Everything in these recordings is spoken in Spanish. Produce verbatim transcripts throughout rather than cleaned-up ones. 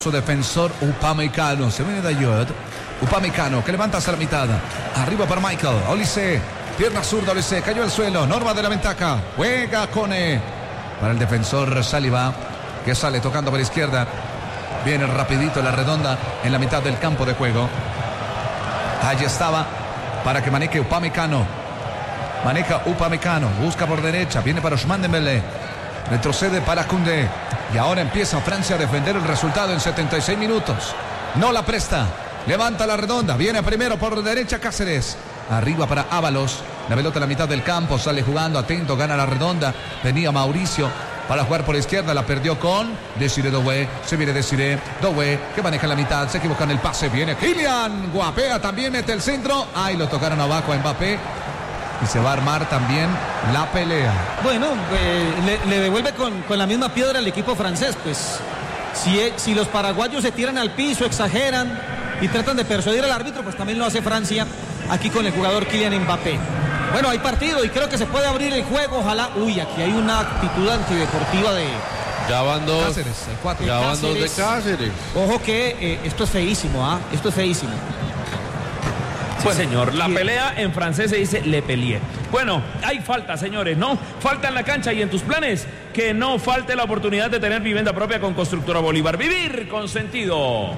Su defensor Upamecano, se viene de Ayud. Upamecano que levanta hasta la mitad. Arriba para Michael Olise, pierna zurda Olise, cayó al suelo. Norma de la ventaja, juega Cone para el defensor Saliba, que sale tocando por la izquierda. Viene rapidito la redonda en la mitad del campo de juego. Allí estaba para que maneje Upamecano. Maneja Upamecano, busca por derecha, viene para Ousmane Dembélé, retrocede para Koundé. Y ahora empieza Francia a defender el resultado en setenta y seis minutos. No la presta. Levanta la redonda. Viene primero por derecha Cáceres. Arriba para Ábalos. La pelota en la mitad del campo. Sale jugando. Atento. Gana la redonda. Venía Mauricio para jugar por la izquierda. La perdió con Desiré Doué. Se viene Desiré Doué, que maneja en la mitad. Se equivoca en el pase. Viene Kylian. Guapea también. Mete el centro. Ahí lo tocaron abajo a Mbappé. Y se va a armar también la pelea. Bueno, eh, le, le devuelve con, con la misma piedra al equipo francés. Pues si, si los paraguayos se tiran al piso, exageran y tratan de persuadir al árbitro, pues también lo hace Francia aquí con el jugador Kylian Mbappé. Bueno, hay partido y creo que se puede abrir el juego. Ojalá. Uy, aquí hay una actitud antideportiva de... Ya van dos. Cáceres, el cuatro. Ya van dos de Cáceres. Ojo que eh, esto es feísimo, ¿ah? ¿eh? Esto es feísimo. Sí, bueno, señor, la pelea en francés se dice le peleé. Bueno, hay falta, señores, ¿no? Falta en la cancha y en tus planes que no falte la oportunidad de tener vivienda propia con Constructora Bolívar. Vivir con sentido.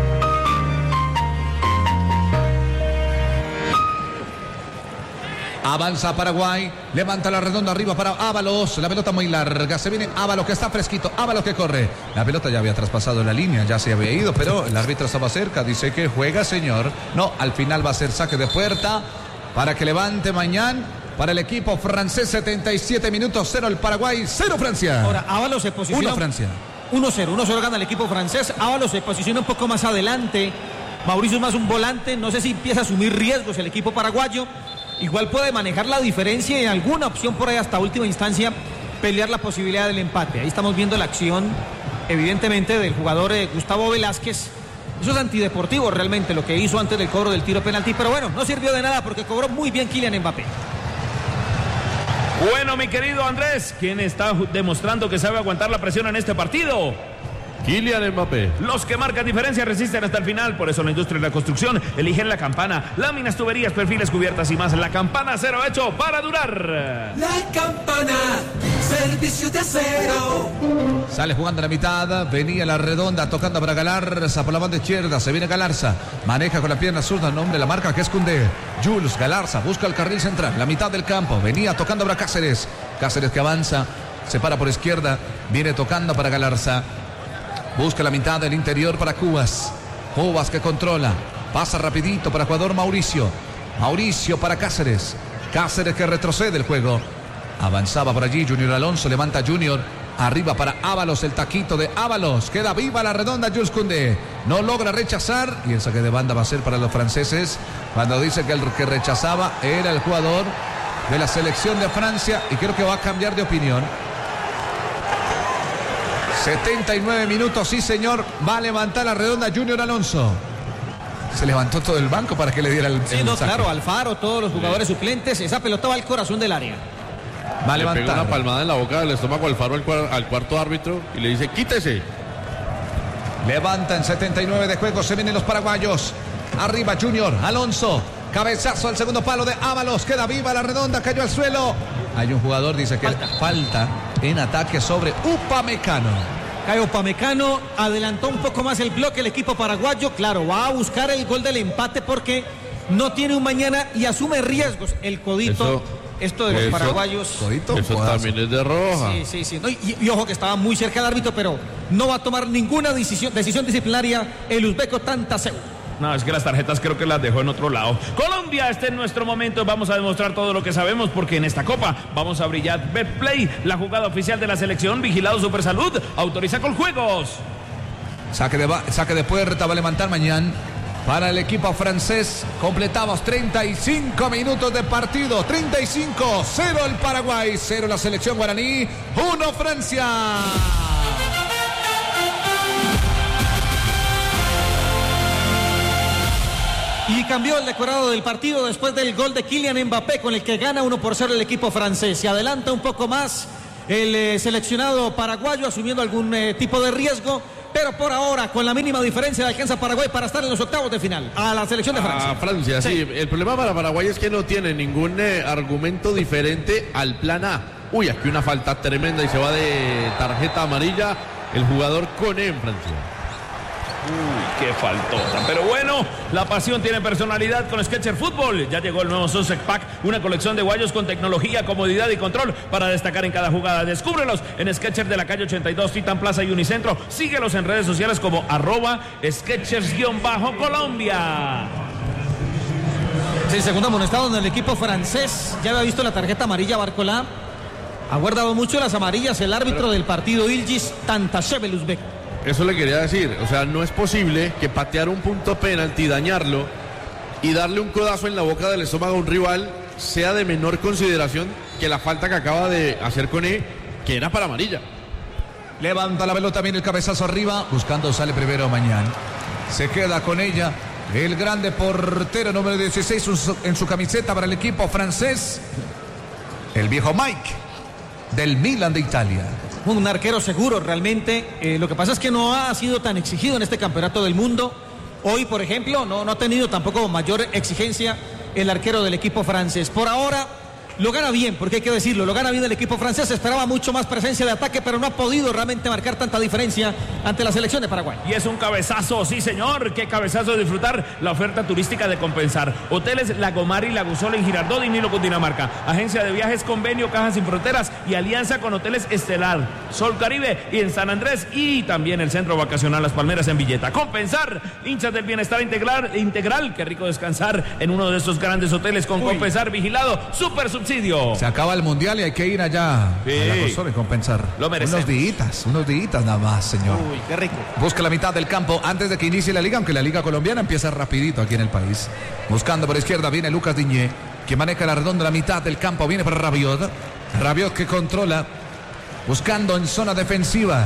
Avanza Paraguay, levanta la redonda arriba para Ábalos, la pelota muy larga, se viene Ábalos que está fresquito, Ábalos que corre, la pelota ya había traspasado la línea, ya se había ido, pero el árbitro estaba cerca, dice que juega señor, no, al final va a ser saque de puerta para que levante mañana para el equipo francés. Setenta y siete minutos, cero el Paraguay, cero Francia. Ahora Ábalos se posiciona uno Francia. uno cero, uno cero gana el equipo francés. Ábalos se posiciona un poco más adelante, Mauricio es más un volante, no sé si empieza a asumir riesgos el equipo paraguayo. Igual puede manejar la diferencia y en alguna opción por ahí hasta última instancia pelear la posibilidad del empate. Ahí estamos viendo la acción evidentemente del jugador eh, Gustavo Velázquez. Eso es antideportivo realmente lo que hizo antes del cobro del tiro penalti, pero bueno, no sirvió de nada porque cobró muy bien Kylian Mbappé. Bueno, mi querido Andrés, ¿quién está demostrando que sabe aguantar la presión en este partido? Kylian Mbappé. Los que marcan diferencia resisten hasta el final. Por eso la industria de la construcción eligen La Campana. Láminas, tuberías, perfiles, cubiertas y más. La Campana, acero hecho para durar. La Campana, servicio de acero. Sale jugando a la mitad, venía la redonda tocando para Galarza por la banda izquierda, se viene Galarza, maneja con la pierna zurda, nombre la marca que es Koundé. Jules Galarza busca el carril central, la mitad del campo, venía tocando para Cáceres. Cáceres que avanza, se para por izquierda, viene tocando para Galarza. Busca la mitad del interior para Cubas. Cubas que controla. Pasa rapidito para jugador Mauricio. Mauricio para Cáceres. Cáceres que retrocede el juego. Avanzaba por allí Junior Alonso. Levanta Junior. Arriba para Ábalos. El taquito de Ábalos. Queda viva la redonda Jules Koundé. No logra rechazar. Y el saque de banda va a ser para los franceses. Cuando dice que el que rechazaba era el jugador de la selección de Francia. Y creo que va a cambiar de opinión. setenta y nueve minutos, sí señor, va a levantar la redonda Junior Alonso. Se levantó todo el banco para que le diera el, sí, el no, saque. Claro, Alfaro, todos los jugadores sí. suplentes, esa pelota va al corazón del área. Va a le levantar. pega una palmada en la boca del estómago Alfaro al, cuar, al cuarto árbitro y le dice, quítese. Levanta en setenta y nueve de juego, se vienen los paraguayos. Arriba Junior Alonso, cabezazo al segundo palo de Ábalos, queda viva la redonda, cayó al suelo. Hay un jugador, dice que falta, falta en ataque sobre Upamecano. Caio Upamecano adelantó un poco más el bloque el equipo paraguayo, claro, va a buscar el gol del empate porque no tiene un mañana y asume riesgos. El codito, eso, esto de los eso, paraguayos. Codito, eso también es de roja. Sí, sí, sí. No, y, y ojo que estaba muy cerca del árbitro, pero no va a tomar ninguna decisión, decisión disciplinaria el uzbeco Tantaseu. No, es que las tarjetas creo que las dejó en otro lado. Colombia, este es nuestro momento. Vamos a demostrar todo lo que sabemos porque en esta copa vamos a brillar. Betplay, la jugada oficial de la selección. Vigilado Supersalud, autoriza con juegos. Saque de, saque de puerta, va a levantar mañana para el equipo francés. Completamos treinta y cinco minutos de partido. treinta y cinco, cero el Paraguay, cero la selección guaraní, uno Francia. Y cambió el decorado del partido después del gol de Kylian Mbappé con el que gana uno por cero el equipo francés. Se adelanta un poco más el eh, seleccionado paraguayo asumiendo algún eh, tipo de riesgo, pero por ahora con la mínima diferencia alcanza Paraguay para estar en los octavos de final a la selección de Francia. A Francia, sí. sí. El problema para Paraguay es que no tiene ningún eh, argumento diferente al plan A. Uy, aquí una falta tremenda y se va de tarjeta amarilla el jugador Koné en Francia. Uy, qué faltota. Pero bueno, la pasión tiene personalidad con Skechers Fútbol. Ya llegó el nuevo Sunset Pack, una colección de guayos con tecnología, comodidad y control para destacar en cada jugada. Descúbrelos en Skechers de la calle ochenta y dos, Titan Plaza y Unicentro. Síguelos en redes sociales como arroba Skechers-Colombia. Sí, segundo amonestado en el equipo francés. Ya había visto la tarjeta amarilla Barcola. Ha guardado mucho las amarillas el árbitro del partido, Ilgis Tantashev, Uzbek. Eso le quería decir, o sea, no es posible que patear un punto penalti, dañarlo y darle un codazo en la boca del estómago a un rival sea de menor consideración que la falta que acaba de hacer Koné, que era para amarilla. Levanta la pelota, viene el cabezazo arriba, buscando sale primero Mañán. Se queda con ella el grande portero número dieciséis en su camiseta para el equipo francés, el viejo Mike del Milan de Italia. Un arquero seguro realmente. Eh, lo que pasa es que no ha sido tan exigido en este campeonato del mundo. Hoy, por ejemplo, no, no ha tenido tampoco mayor exigencia el arquero del equipo francés. Por ahora lo gana bien, porque hay que decirlo, lo gana bien el equipo francés. Esperaba mucho más presencia de ataque, pero no ha podido realmente marcar tanta diferencia ante la selección de Paraguay. Y es un cabezazo, sí señor, qué cabezazo de disfrutar la oferta turística de Compensar. Hoteles Lagomar y Lagusol en Girardot y Nilo, Cundinamarca. Agencia de viajes, convenio, Cajas Sin Fronteras y alianza con Hoteles Estelar, Sol Caribe y en San Andrés, y también el Centro Vacacional Las Palmeras en Villeta. Compensar, hinchas del bienestar integral, integral, qué rico descansar en uno de estos grandes hoteles con Uy. Compensar vigilado, super subsidio. Se acaba el mundial y hay que ir allá sí. a la consola y compensar. Lo merecemos. Unos días, unos días nada más, señor. Uy, qué rico. Busca la mitad del campo antes de que inicie la liga, aunque la liga colombiana empieza rapidito aquí en el país. Buscando por izquierda viene Lucas Diñé, que maneja la redonda la mitad del campo, viene para Rabiot. Rabiot que controla, buscando en zona defensiva.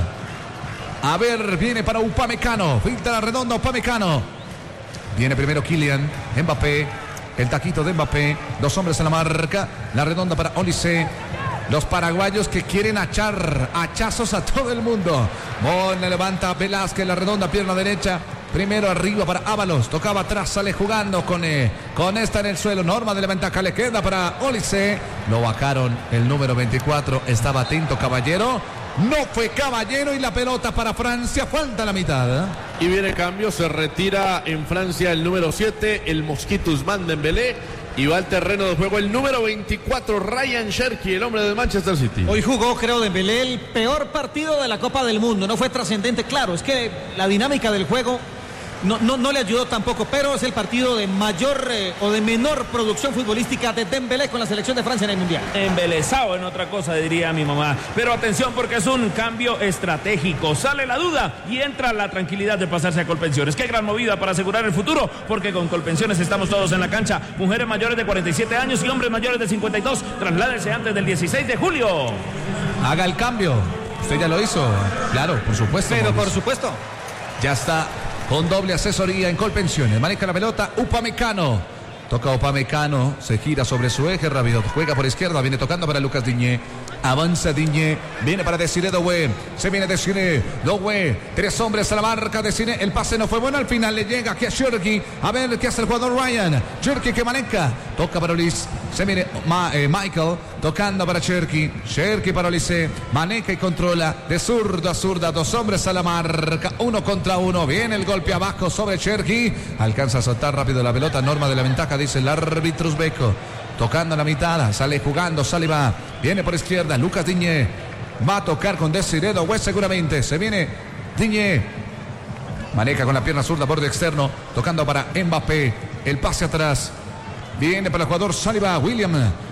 A ver, viene para Upamecano, filtra la redonda Upamecano. Viene primero Kylian Mbappé. El taquito de Mbappé, dos hombres en la marca, la redonda para Olise. Los paraguayos que quieren achar hachazos a todo el mundo. Mone levanta Velázquez, la redonda, pierna derecha. Primero arriba para Ábalos, tocaba atrás, sale jugando con, eh, con esta en el suelo. Norma de la ventaja, le queda para Olise. Lo bajaron el número veinticuatro, estaba atento Caballero. No fue Caballero y la pelota para Francia, falta la mitad. ¿eh? Y viene cambio, se retira en Francia el número siete, el Mosquito Usman Dembélé, y va al terreno de juego el número veinticuatro, Ryan Cherki, el hombre del Manchester City. Hoy jugó, creo, Dembélé el peor partido de la Copa del Mundo, no fue trascendente, claro, es que la dinámica del juego No, no, no le ayudó tampoco, pero es el partido de mayor eh, o de menor producción futbolística de Dembélé con la selección de Francia en el Mundial. Embelesado en otra cosa, diría mi mamá. Pero atención, porque es un cambio estratégico. Sale la duda y entra la tranquilidad de pasarse a Colpensiones. Qué gran movida para asegurar el futuro, porque con Colpensiones estamos todos en la cancha. Mujeres mayores de cuarenta y siete años y hombres mayores de cincuenta y dos. Trasládense antes del dieciséis de julio. Haga el cambio. Usted ya lo hizo. Claro, por supuesto. Pero Mauricio. por supuesto. Ya está. Con doble asesoría en Colpensiones. Maneja la pelota Upamecano. Toca Upamecano. Se gira sobre su eje. Rabiot juega por izquierda. Viene tocando para Lucas Diñé. Avanza Diñé. Viene para Desiré Doué. Se viene Desiré Doué. Tres hombres a la marca. Desiré. El pase no fue bueno. Al final le llega aquí a Cherki. A ver qué hace el jugador Ryan. Cherki que maneja. Toca para Ulis. Se viene Ma, eh, Michael. Tocando para Cherki. Cherki para Ulis. Maneja y controla. De zurdo a zurda. Dos hombres a la marca. Uno contra uno. Viene el golpe abajo sobre Cherki. Alcanza a soltar rápido la pelota. Norma de la ventaja, dice el árbitro uzbeco. Tocando la mitad, sale jugando, sale va, viene por izquierda, Lucas Diñé, va a tocar con Desiré Doué seguramente, se viene Diñé, maneja con la pierna zurda, borde externo, tocando para Mbappé, el pase atrás, viene para el jugador Saliba, William,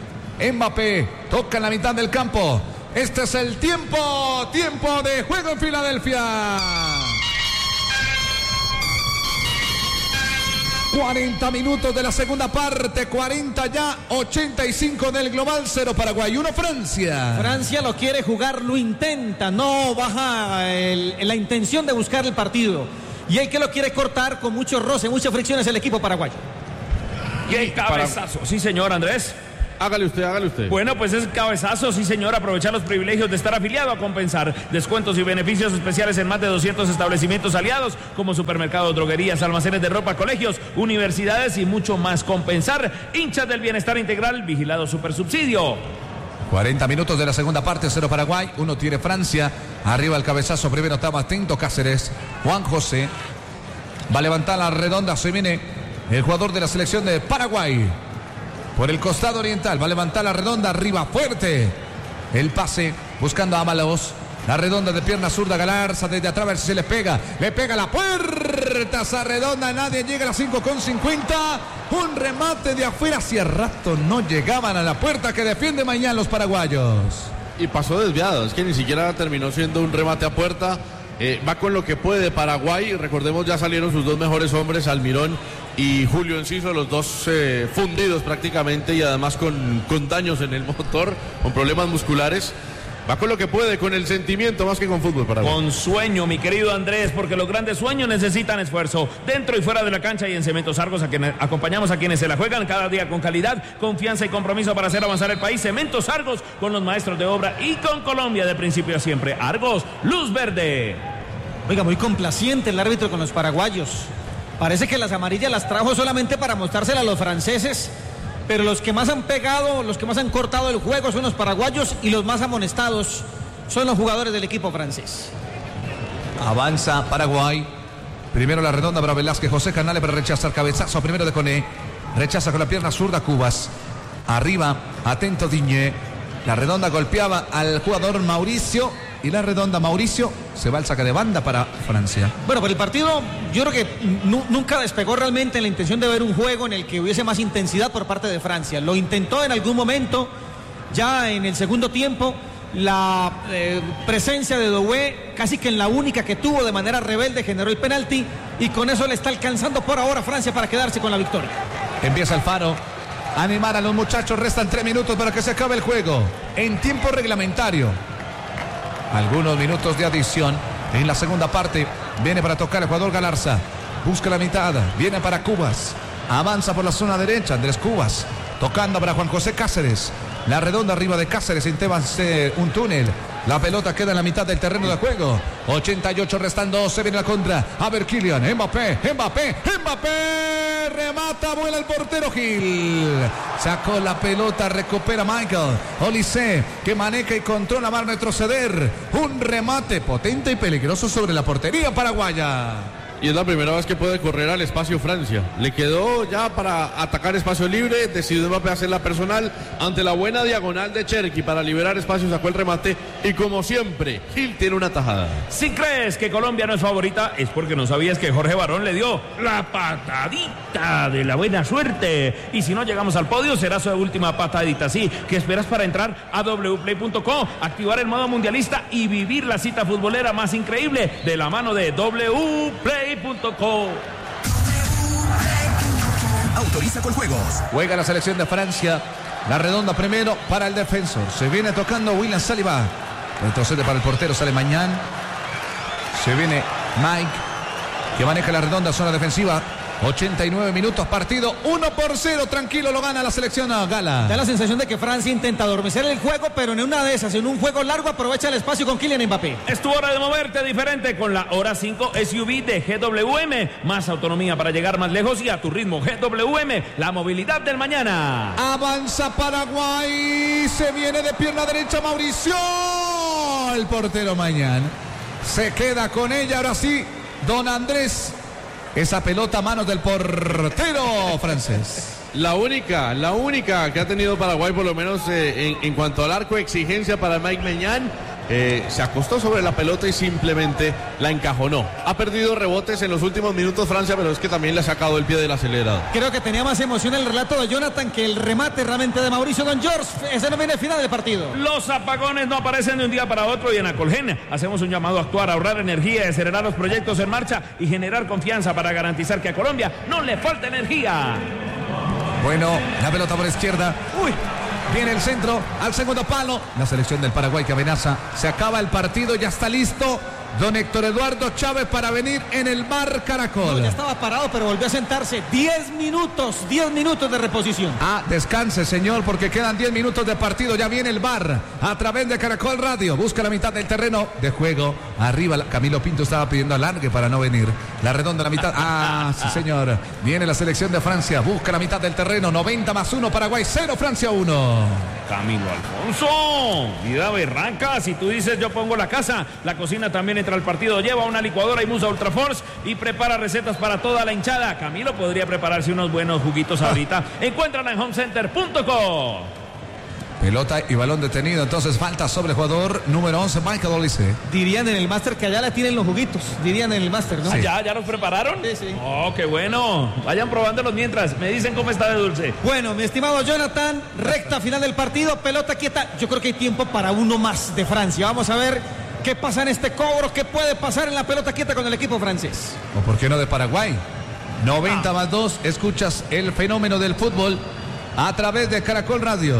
Mbappé, toca en la mitad del campo, este es el tiempo, tiempo de juego en Filadelfia. cuarenta minutos de la segunda parte, cuarenta ya, ochenta y cinco del global, cero Paraguay, uno Francia. Francia lo quiere jugar, lo intenta, no baja el, la intención de buscar el partido. Y el que lo quiere cortar con mucho roce, muchas fricciones el equipo paraguayo. Y el cabezazo, sí señor Andrés. Hágale usted, hágale usted. Bueno, pues es cabezazo, sí señor, aprovechar los privilegios de estar afiliado a Compensar. Descuentos y beneficios especiales en más de doscientos establecimientos aliados, como supermercados, droguerías, almacenes de ropa, colegios, universidades y mucho más. Compensar, hinchas del bienestar integral, vigilado supersubsidio. cuarenta minutos de la segunda parte, cero Paraguay, uno tiene Francia. Arriba el cabezazo, primero estaba atento Cáceres. Juan José va a levantar la redonda, se viene el jugador de la selección de Paraguay. Por el costado oriental, va a levantar la redonda, arriba fuerte. El pase, buscando a Ábalos. La redonda de pierna zurda, Galarza desde atrás, a ver si se le pega. Le pega la puerta, esa redonda, nadie llega a las cinco con cincuenta. Un remate de afuera, hacía rato no llegaban a la puerta que defiende mañana los paraguayos. Y pasó desviado, es que ni siquiera terminó siendo un remate a puerta. Eh, va con lo que puede Paraguay. Recordemos, ya salieron sus dos mejores hombres, Almirón y Julio Enciso, los dos eh, fundidos prácticamente y además con, con daños en el motor, con problemas musculares. Va con lo que puede, con el sentimiento más que con fútbol Paraguay. Con sueño, mi querido Andrés, porque los grandes sueños necesitan esfuerzo. Dentro y fuera de la cancha y en Cementos Argos, a quienes acompañamos a quienes se la juegan cada día con calidad, confianza y compromiso para hacer avanzar el país. Cementos Argos, con los maestros de obra y con Colombia de principio a siempre. Argos, luz verde. Oiga, muy complaciente el árbitro con los paraguayos. Parece que las amarillas las trajo solamente para mostrárselas a los franceses. Pero los que más han pegado, los que más han cortado el juego son los paraguayos y los más amonestados son los jugadores del equipo francés. Avanza Paraguay. Primero la redonda para Velázquez. José Canales para rechazar cabezazo. Primero de Coné. Rechaza con la pierna zurda Cubas. Arriba, atento Diñé. La redonda golpeaba al jugador Mauricio. Y la redonda Mauricio se va al saque de banda para Francia. Bueno, pero el partido yo creo que nunca despegó realmente en la intención de ver un juego en el que hubiese más intensidad por parte de Francia. Lo intentó en algún momento, ya en el segundo tiempo, la eh, presencia de Doué, casi que en la única que tuvo de manera rebelde, generó el penalti y con eso le está alcanzando por ahora a Francia para quedarse con la victoria. Empieza el Faro. Animar a los muchachos, restan tres minutos para que se acabe el juego. En tiempo reglamentario. Algunos minutos de adición en la segunda parte. Viene para tocar el jugador Galarza. Busca la mitad. Viene para Cubas. Avanza por la zona derecha. Andrés Cubas. Tocando para Juan José Cáceres. La redonda arriba de Cáceres. Intenta un túnel. La pelota queda en la mitad del terreno de juego. ochenta y ocho restando. Se viene la contra. A ver Kylian. Mbappé. Mbappé. Mbappé. Remata. Vuela el portero Gil. Sacó la pelota. Recupera Michael Olise, que maneja y controla. Va a retroceder. Un remate potente y peligroso sobre la portería paraguaya. Y es la primera vez que puede correr al espacio Francia. Le quedó ya para atacar espacio libre. Decidió Mbappé hacer la personal ante la buena diagonal de Cherki para liberar espacio. Sacó el remate. Y como siempre, Gil tiene una tajada. Si crees que Colombia no es favorita, es porque no sabías que Jorge Barón le dio la patadita de la buena suerte. Y si no llegamos al podio, será su última patadita. Sí, ¿qué esperas para entrar a w play punto com, activar el modo mundialista y vivir la cita futbolera más increíble de la mano de w play punto com? Autoriza con juegos. Juega la selección de Francia. La redonda primero para el defensor. Se viene tocando William Saliba. Retrocede para el portero, sale Mañán. Se viene Mike, que maneja la redonda zona defensiva. ochenta y nueve minutos, partido uno por cero, tranquilo, lo gana la selección Gala. Da la sensación de que Francia intenta adormecer el juego, pero en una de esas, en un juego largo, aprovecha el espacio con Kylian Mbappé. Es tu hora de moverte diferente con la Hora cinco S U V de G W M. Más autonomía para llegar más lejos y a tu ritmo. G W M, la movilidad del mañana. Avanza Paraguay, se viene de pierna derecha Mauricio. El portero Mañán se queda con ella, ahora sí, don Andrés. Esa pelota a manos del portero francés. La única, la única que ha tenido Paraguay, por lo menos eh, en, en cuanto al arco, exigencia para Mike Mañán. Eh, se acostó sobre la pelota y simplemente la encajonó. Ha perdido rebotes en los últimos minutos Francia, pero es que también le ha sacado el pie del acelerador. Creo que tenía más emoción el relato de Jonathan que el remate realmente de Mauricio Don George. Ese no viene al final del partido. Los apagones no aparecen de un día para otro y en Acolgen hacemos un llamado a actuar, a ahorrar energía, acelerar los proyectos en marcha y generar confianza para garantizar que a Colombia no le falta energía. Bueno, la pelota por la izquierda. Uy. Viene el centro al segundo palo. La selección del Paraguay que amenaza. Se acaba el partido, ya está listo. don Héctor Eduardo Chávez para venir en el bar Caracol. No, ya estaba parado, pero volvió a sentarse. diez minutos, diez minutos de reposición. Ah, descanse, señor, porque quedan diez minutos de partido. Ya viene el bar a través de Caracol Radio. Busca la mitad del terreno de juego. Arriba, Camilo Pinto estaba pidiendo alargue para no venir. La redonda, la mitad. Ah, sí, señor. Viene la selección de Francia. Busca la mitad del terreno. noventa más uno, Paraguay cero, Francia uno. Camilo Alfonso, vida berraca. Si tú dices yo pongo la casa, la cocina también entra al partido. Lleva una licuadora y musa Ultraforce y prepara recetas para toda la hinchada. Camilo podría prepararse unos buenos juguitos ahorita. Encuéntrala en home center punto co. Pelota y balón detenido, entonces falta sobre el jugador número once, Michael Olise. Dirían en el máster que allá le tienen los juguitos. Dirían en el máster, ¿no? Sí. ¿Ya, ¿Ya los prepararon? Sí, sí. Oh, qué bueno. Vayan probándolos mientras. Me dicen cómo está de dulce. Bueno, mi estimado Jonathan, recta final del partido, pelota quieta. Yo creo que hay tiempo para uno más de Francia. Vamos a ver qué pasa en este cobro, qué puede pasar en la pelota quieta con el equipo francés. ¿O por qué no de Paraguay? noventa más dos, escuchas el fenómeno del fútbol a través de Caracol Radio.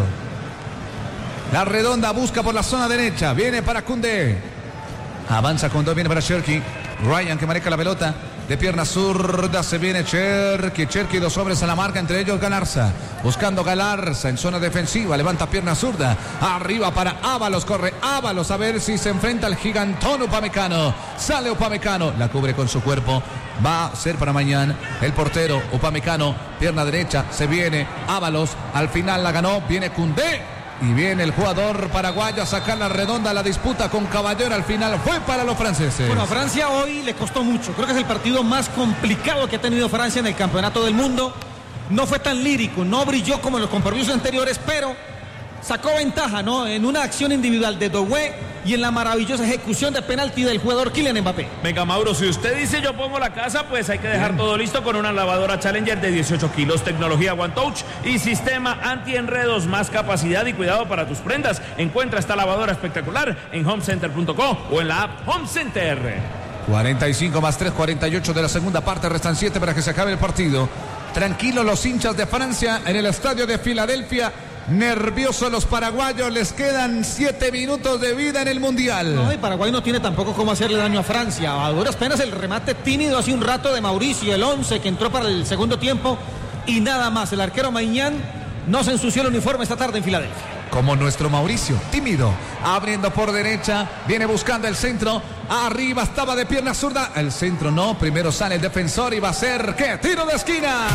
La redonda busca por la zona derecha. Viene para Koundé. Avanza Koundé, viene para Cherki. Ryan que maneja la pelota. De pierna zurda se viene Cherki. Cherki, dos hombres a la marca, entre ellos Galarza. Buscando Galarza en zona defensiva. Levanta pierna zurda. Arriba para Ábalos. Corre Ábalos a ver si se enfrenta al gigantón Upamecano. Sale Upamecano. La cubre con su cuerpo. Va a ser para mañana el portero Upamecano. Pierna derecha. Se viene Ábalos. Al final la ganó. Viene Koundé. Y viene el jugador paraguayo a sacar la redonda. La disputa con Caballero al final fue para los franceses. Bueno, a Francia hoy le costó mucho. Creo que es el partido más complicado que ha tenido Francia en el campeonato del mundo. No fue tan lírico, no brilló como en los compromisos anteriores, pero sacó ventaja, ¿no? En una acción individual de Doué y en la maravillosa ejecución de penalti del jugador Kylian Mbappé. Venga, Mauro, si usted dice yo pongo la casa, pues hay que dejar Bien. todo listo con una lavadora Challenger de dieciocho kilos, tecnología One Touch y sistema anti-enredos, más capacidad y cuidado para tus prendas. Encuentra esta lavadora espectacular en home center punto co o en la app Home Center. cuarenta y cinco más tres, cuarenta y ocho de la segunda parte, restan siete para que se acabe el partido. Tranquilos los hinchas de Francia en el estadio de Filadelfia. Nerviosos los paraguayos, les quedan siete minutos de vida en el Mundial. No, y Paraguay no tiene tampoco cómo hacerle daño a Francia. A duras penas el remate tímido hace un rato de Mauricio, el once que entró para el segundo tiempo. Y nada más, el arquero Maignan no se ensució el uniforme esta tarde en Filadelfia. Como nuestro Mauricio, tímido, abriendo por derecha, viene buscando el centro, arriba estaba de pierna zurda, el centro no, primero sale el defensor y va a ser, ¿qué? Tiro de esquina.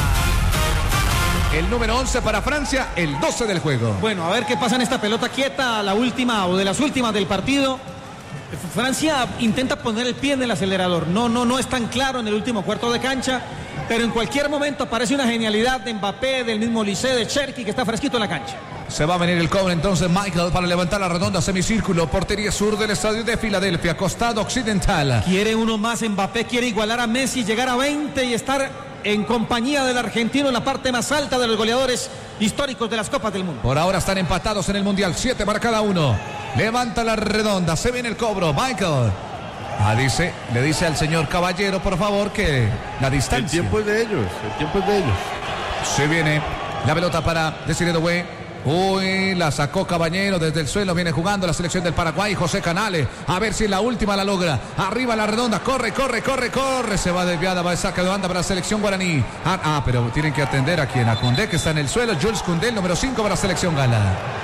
El número once para Francia, el doce del juego. Bueno, a ver qué pasa en esta pelota quieta, la última o de las últimas del partido. Francia intenta poner el pie en el acelerador, no, no, no es tan claro en el último cuarto de cancha, pero en cualquier momento aparece una genialidad de Mbappé, del mismo Olise, de Cherki, que está fresquito en la cancha. Se va a venir el cobre entonces Michael para levantar la redonda semicírculo, portería sur del estadio de Filadelfia, costado occidental. Quiere uno más, Mbappé quiere igualar a Messi, llegar a veinte y estar en compañía del argentino en la parte más alta de los goleadores históricos de las Copas del Mundo. Por ahora están empatados en el Mundial, siete para cada uno. Levanta la redonda, se viene el cobro, Michael. Ah, dice, le dice al señor Caballero, por favor, que la distancia. El tiempo es de ellos, el tiempo es de ellos. Se viene la pelota para Desiré Doué. Uy, la sacó Caballero desde el suelo, viene jugando la selección del Paraguay, José Canales, a ver si en la última la logra, arriba la redonda, corre, corre, corre, corre, se va desviada, va a saca de banda para la selección guaraní, ah, ah, pero tienen que atender a quien, a Koundé que está en el suelo, Jules Koundé, el número cinco para la selección gala.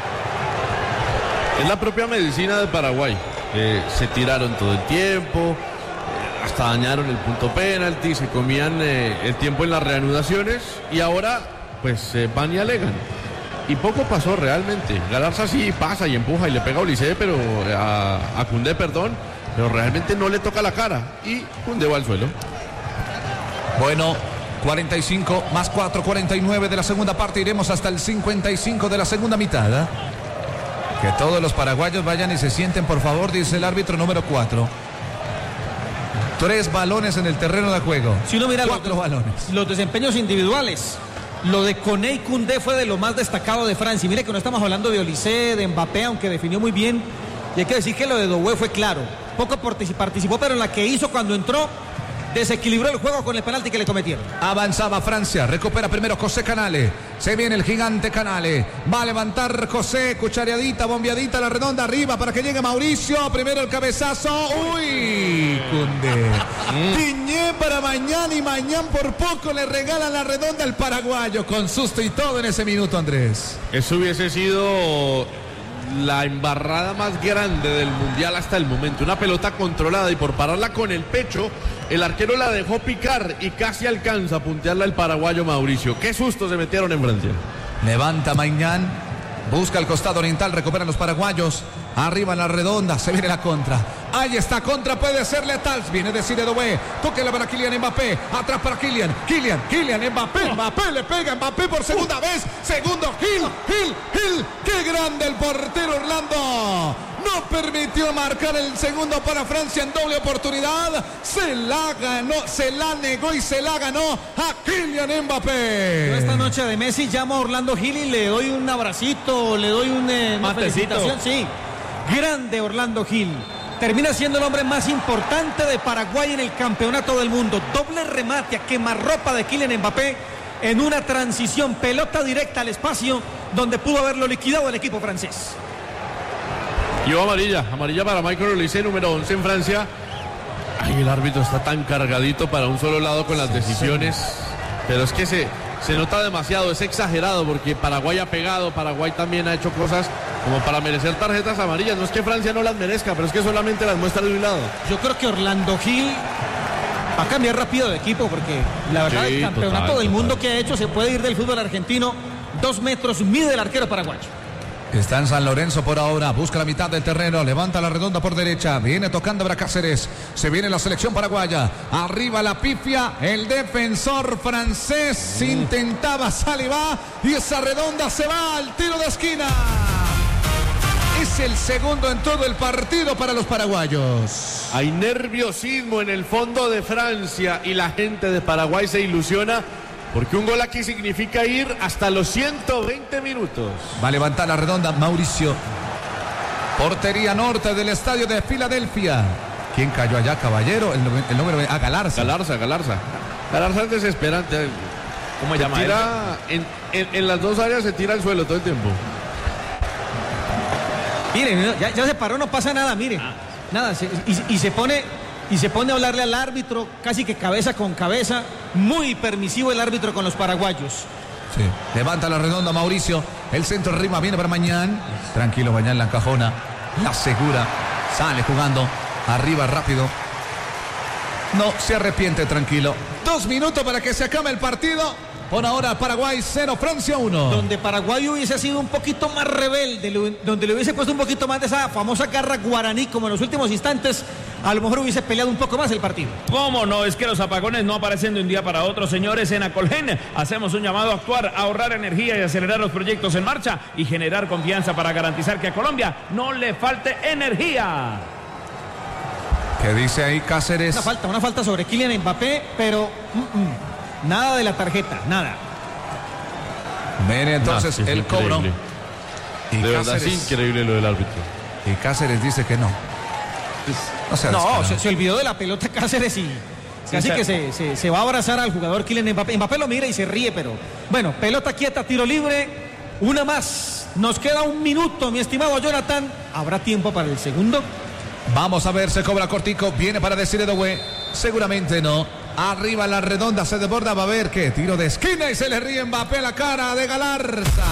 Es la propia medicina de Paraguay, eh, se tiraron todo el tiempo, eh, hasta dañaron el punto penalti, se comían eh, el tiempo en las reanudaciones y ahora pues eh, van y alegan. Y poco pasó realmente. Galarza sí pasa y empuja y le pega a Olise, pero a, a Koundé, perdón, pero realmente no le toca la cara y Koundé va al suelo. Bueno, cuarenta y cinco más cuatro, cuarenta y nueve de la segunda parte, iremos hasta el cincuenta y cinco de la segunda mitad. ¿eh? Que todos los paraguayos vayan y se sienten, por favor, dice el árbitro número cuatro. Tres balones en el terreno de juego. Si uno mira cuatro los, balones. Los desempeños individuales. Lo de Koné y Koundé fue de lo más destacado de Francia. Y mire que no estamos hablando de Olise, de Mbappé, aunque definió muy bien. Y hay que decir que lo de Doué fue claro. Poco participó, pero en la que hizo cuando entró, desequilibró el juego con el penalti que le cometieron. Avanzaba Francia, recupera primero José Canale, se viene el gigante Canale, va a levantar José, cuchareadita, bombeadita, la redonda arriba para que llegue Mauricio, primero el cabezazo, uy, Cundé, Tiñé para mañana y mañana por poco le regalan la redonda al paraguayo, con susto y todo en ese minuto, Andrés. Eso hubiese sido la embarrada más grande del mundial hasta el momento, una pelota controlada y por pararla con el pecho, el arquero la dejó picar y casi alcanza a puntearla el paraguayo Mauricio. Qué susto se metieron en Francia. Levanta Maignan, busca el costado oriental, recuperan los paraguayos, arriba en la redonda, se viene la contra, ahí está, contra puede ser letal, viene de Desiré Doué, tóquela para Kylian Mbappé, atrás para Kylian, Kylian, Kylian Mbappé, Mbappé le pega, Mbappé por segunda vez, segundo, Gil, Gil, Gil, qué grande el portero Orlando, no permitió marcar el segundo para Francia en doble oportunidad, se la ganó, se la negó y se la ganó a Kylian Mbappé. Yo esta noche de Messi llamo a Orlando Gil y le doy un abracito, le doy un, eh, una felicitación, sí, grande Orlando Gil. Termina siendo el hombre más importante de Paraguay en el campeonato del mundo. Doble remate a quemarropa de Kylian Mbappé en una transición, pelota directa al espacio donde pudo haberlo liquidado el equipo francés. Y amarilla, amarilla para Michael Olise, número once en Francia. Ay, el árbitro está tan cargadito para un solo lado con las decisiones. Pero es que se, se nota demasiado, es exagerado porque Paraguay ha pegado, Paraguay también ha hecho cosas como para merecer tarjetas amarillas. No es que Francia no las merezca, pero es que solamente las muestra de un lado. Yo creo que Orlando Gil va a cambiar rápido de equipo porque la verdad Sí, el campeonato total, del total. mundo que ha hecho se puede ir del fútbol argentino. Dos metros mide el arquero paraguayo. Está en San Lorenzo por ahora, busca la mitad del terreno, levanta la redonda por derecha, viene tocando para Cáceres, se viene la selección paraguaya, arriba la pifia, el defensor francés mm. intentaba Saliba y esa redonda se va al tiro de esquina. Es el segundo en todo el partido para los paraguayos. Hay nerviosismo en el fondo de Francia y la gente de Paraguay se ilusiona porque un gol aquí significa ir hasta los ciento veinte minutos. Va a levantar la redonda Mauricio. Portería norte del estadio de Filadelfia. ¿Quién cayó allá, caballero? El, el número a ah, Galarza. Galarza, Galarza. Galarza es desesperante. ¿Cómo se Se llama tira en, en, en las dos áreas se tira al suelo todo el tiempo. Miren, ya, ya se paró, no pasa nada, miren. Ah. Nada, se, y, y se pone y se pone a hablarle al árbitro, casi que cabeza con cabeza. Muy permisivo el árbitro con los paraguayos. Sí. Levanta la redonda Mauricio. El centro arriba viene para Mañán. Tranquilo, Mañán la encajona. La asegura. Sale jugando. Arriba rápido. No se arrepiente, tranquilo. Dos minutos para que se acabe el partido. Por ahora Paraguay cero, Francia uno. Donde Paraguay hubiese sido un poquito más rebelde, donde le hubiese puesto un poquito más de esa famosa garra guaraní como en los últimos instantes, a lo mejor hubiese peleado un poco más el partido. ¿Cómo no? Es que los apagones no aparecen de un día para otro, señores. En Acolgen hacemos un llamado a actuar, a ahorrar energía y acelerar los proyectos en marcha y generar confianza para garantizar que a Colombia no le falte energía. ¿Qué dice ahí Cáceres? Una falta, una falta sobre Kylian Mbappé, pero mm, mm, nada de la tarjeta, nada. Viene entonces no, sí, el increíble. cobro. Y de Cáceres, verdad es increíble lo del árbitro. Y Cáceres dice que no. No, sea, no se, se olvidó de la pelota Cáceres y casi que se, se, se va a abrazar al jugador Kylian Mbappé. Mbappé lo mira y se ríe, pero bueno, pelota quieta, tiro libre, una más. Nos queda un minuto, mi estimado Jonathan. ¿Habrá tiempo para el segundo? Vamos a ver, se cobra cortico, viene para Desiré Doué. Seguramente no. Arriba la redonda, se desborda, va a ver qué tiro de esquina y se le ríe Mbappé a la cara de Galarza.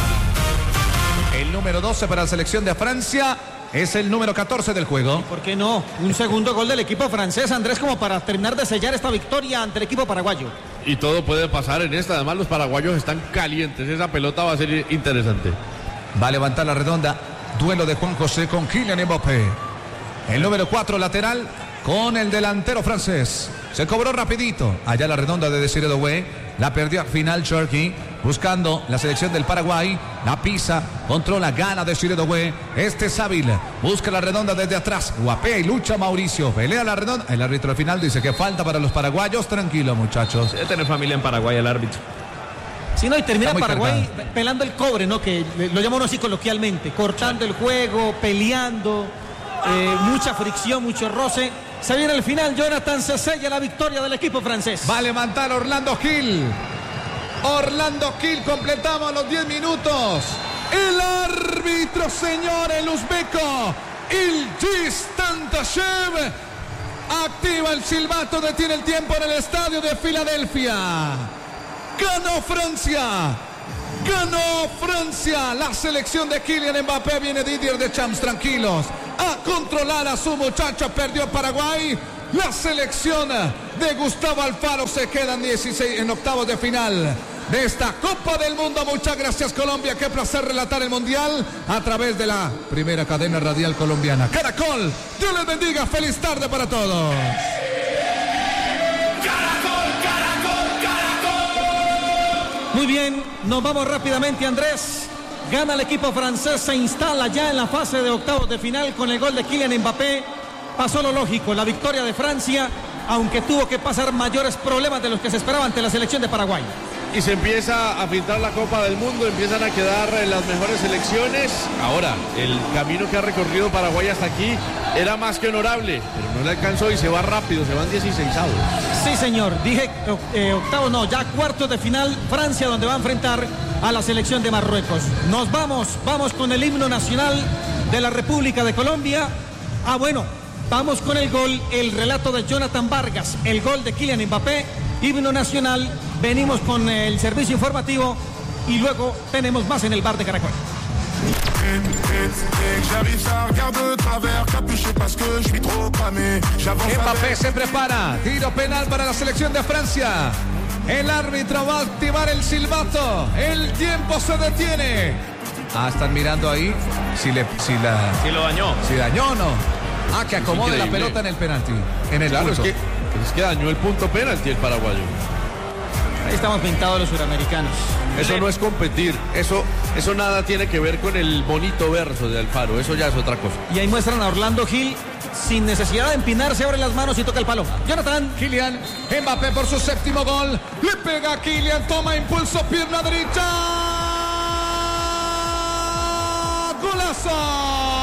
El número doce para la selección de Francia es el número catorce del juego. ¿Por qué no? Un segundo gol del equipo francés, Andrés, como para terminar de sellar esta victoria ante el equipo paraguayo. Y todo puede pasar en esta, además los paraguayos están calientes, esa pelota va a ser interesante. Va a levantar la redonda, duelo de Juan José con Kylian Mbappé. El número cuatro lateral con el delantero francés. Se cobró rapidito. Allá la redonda de Desiré Doué. La perdió al final Cherky. Buscando la selección del Paraguay. La pisa. Controla. Gana Desiré Doué. Este es hábil. Busca la redonda desde atrás. Guapea y lucha Mauricio. Pelea la redonda. El árbitro al final dice que falta para los paraguayos. Tranquilo, muchachos. Debe tener familia en Paraguay el árbitro. Sí, no, y termina Paraguay cargado, pelando el cobre, ¿no? Que lo llama uno así coloquialmente. Cortando el juego, peleando. Eh, mucha fricción, mucho roce. Se viene el final, Jonathan, se sella la victoria del equipo francés. Va a levantar Orlando Gil. Orlando Gil, completamos los diez minutos. El árbitro, señor, el uzbeco, Ilgiz Tantashev, activa el silbato, detiene el tiempo en el estadio de Filadelfia. Ganó Francia. Ganó Francia. La selección de Kylian Mbappé. Viene Didier Deschamps, tranquilos, a controlar a su muchacho. Perdió Paraguay. La selección de Gustavo Alfaro se quedan dieciséis en octavos de final de esta Copa del Mundo. Muchas gracias, Colombia. Qué placer relatar el Mundial a través de la primera cadena radial colombiana, Caracol. Dios les bendiga. Feliz tarde para todos. Muy bien, nos vamos rápidamente, Andrés. Gana el equipo francés, se instala ya en la fase de octavos de final con el gol de Kylian Mbappé. Pasó lo lógico, la victoria de Francia, aunque tuvo que pasar mayores problemas de los que se esperaba ante la selección de Paraguay. Y se empieza a filtrar la Copa del Mundo, empiezan a quedar las mejores selecciones. Ahora, el camino que ha recorrido Paraguay hasta aquí era más que honorable, pero no le alcanzó y se va rápido, se van dieciseisavos. Sí, señor, dije eh, octavos, no, ya cuartos de final, Francia, donde va a enfrentar a la selección de Marruecos. Nos vamos, vamos con el himno nacional de la República de Colombia. Ah, bueno, vamos con el gol, el relato de Jonathan Vargas, el gol de Kylian Mbappé, himno nacional. Venimos con el servicio informativo y luego tenemos más en el bar de Caracol. Mbappé se prepara, tiro penal para la selección de Francia. El árbitro va a activar el silbato, el tiempo se detiene. Ah, están mirando ahí si, le, si, la, si lo dañó. Si dañó o no. Ah, que acomode la pelota en el penalti. En el claro, punto. Es que, es que dañó el punto penalti el paraguayo. Ahí estamos pintados los suramericanos. Eso no es competir, eso, eso nada tiene que ver con el bonito verso de Alfaro, eso ya es otra cosa. Y ahí muestran a Orlando Gil sin necesidad de empinarse, abre las manos y toca el palo. Jonathan. Kylian Mbappé por su séptimo gol. Le pega a Kylian, toma impulso, pierna derecha. ¡Golazo!